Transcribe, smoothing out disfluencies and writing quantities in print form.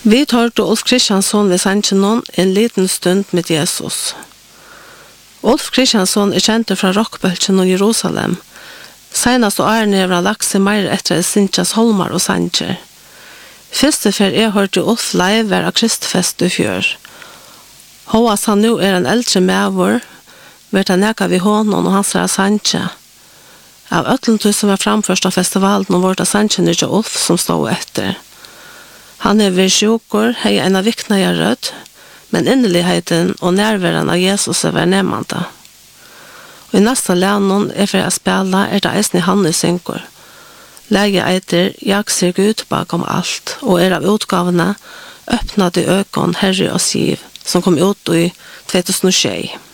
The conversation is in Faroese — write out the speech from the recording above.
Vi tar til Ulf Kristiansson ved Sanchinon en liten stund med Jesus. Ulf Kristiansson kjent fra rockbølgen og Jerusalem. Senast og årene har han lagt seg mer etter Sintjas holmar og Sancher. Første fer jeg hørte Ulf live være av Kristfest i fjør. Håas han nå en eldre medvår, vært han neka ved hånden og hans Sancher. Av øtlentus som var framførst av festivalen og vårt av Sancher ikke Ulf som stod etter. Han vært sjukker, hei en av vikna jeg rød, men inneligheten og nærværen av Jesus var nemmende. Og i neste lænen for å spille det eisen i Hannes synker. Lege eiter, jeg ser Gud bakom alt, og av utgavene øppnet i økene Herre og Siv, som kom ut i 2006.